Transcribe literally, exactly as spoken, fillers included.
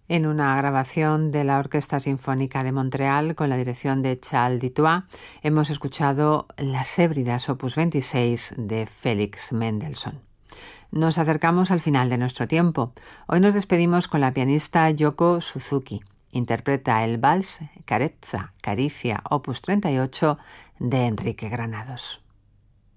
En una grabación de la Orquesta Sinfónica de Montreal con la dirección de Charles Dutoit, hemos escuchado Las Hébridas opus veintiséis de Félix Mendelssohn. Nos acercamos al final de nuestro tiempo. Hoy nos despedimos con la pianista Yoko Suzuki. Interpreta el vals Carezza, Caricia, opus treinta y ocho de Enrique Granados.